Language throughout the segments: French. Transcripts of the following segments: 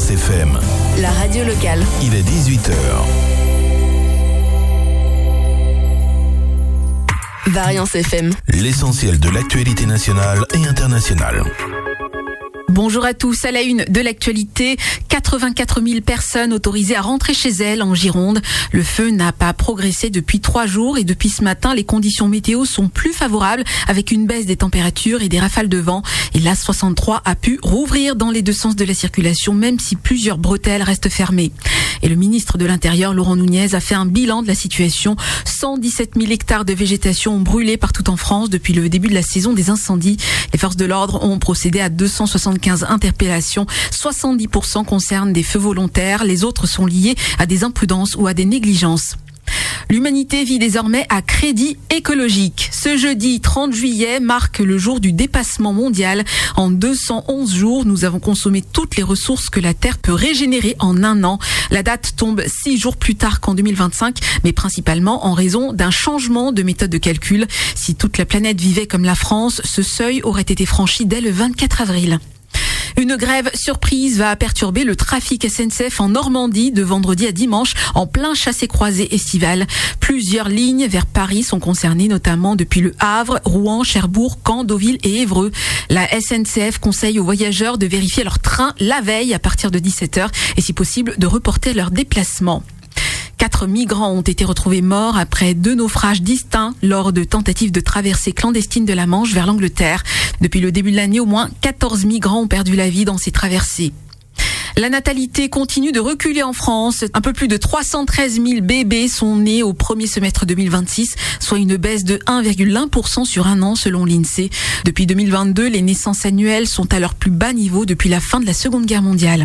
Variance FM. La radio locale. Il est 18h. Variance FM. L'essentiel de l'actualité nationale et internationale. Bonjour à tous. À la une de l'actualité, 84 000 personnes autorisées à rentrer chez elles en Gironde. Le feu n'a pas progressé depuis 3 jours et depuis ce matin, les conditions météo sont plus favorables avec une baisse des températures et des rafales de vent. Et l'A 63 a pu rouvrir dans les deux sens de la circulation, même si plusieurs bretelles restent fermées. Et le ministre de l'Intérieur, Laurent Nunez, a fait un bilan de la situation. 117 000 hectares de végétation ont brûlé partout en France depuis le début de la saison des incendies. Les forces de l'ordre ont procédé à 275 interpellations. 70% concernent des feux volontaires. Les autres sont liés à des imprudences ou à des négligences. L'humanité vit désormais à crédit écologique. Ce jeudi 30 juillet marque le jour du dépassement mondial. En 211 jours, nous avons consommé toutes les ressources que la Terre peut régénérer en un an. La date tombe 6 jours plus tard qu'en 2025, mais principalement en raison d'un changement de méthode de calcul. Si toute la planète vivait comme la France, ce seuil aurait été franchi dès le 24 avril. Une grève surprise va perturber le trafic SNCF en Normandie de vendredi à dimanche en plein chassé-croisé estival. Plusieurs lignes vers Paris sont concernées, notamment depuis Le Havre, Rouen, Cherbourg, Caen, Deauville et Évreux. La SNCF conseille aux voyageurs de vérifier leur train la veille à partir de 17h et si possible de reporter leur déplacement. 4 migrants ont été retrouvés morts après 2 naufrages distincts lors de tentatives de traversée clandestine de la Manche vers l'Angleterre. Depuis le début de l'année, au moins 14 migrants ont perdu la vie dans ces traversées. La natalité continue de reculer en France. Un peu plus de 313 000 bébés sont nés au premier semestre 2026, soit une baisse de 1,1% sur un an selon l'INSEE. Depuis 2022, les naissances annuelles sont à leur plus bas niveau depuis la fin de la Seconde Guerre mondiale.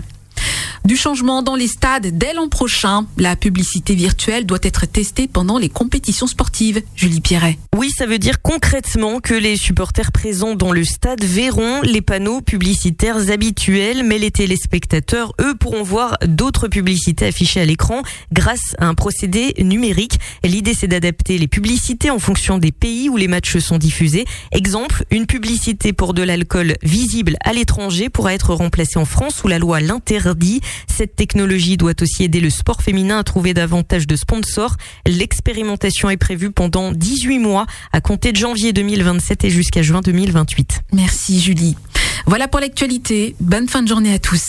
Du changement dans les stades dès l'an prochain. La publicité virtuelle doit être testée pendant les compétitions sportives. Julie Pierret. Oui, ça veut dire concrètement que les supporters présents dans le stade verront les panneaux publicitaires habituels, mais les téléspectateurs, eux, pourront voir d'autres publicités affichées à l'écran grâce à un procédé numérique. L'idée, c'est d'adapter les publicités en fonction des pays où les matchs sont diffusés. Exemple, une publicité pour de l'alcool visible à l'étranger pourra être remplacée en France où la loi l'interdit. Cette technologie doit aussi aider le sport féminin à trouver davantage de sponsors. L'expérimentation est prévue pendant 18 mois à compter de janvier 2027 et jusqu'à juin 2028. Merci Julie. Voilà pour l'actualité. Bonne fin de journée à tous.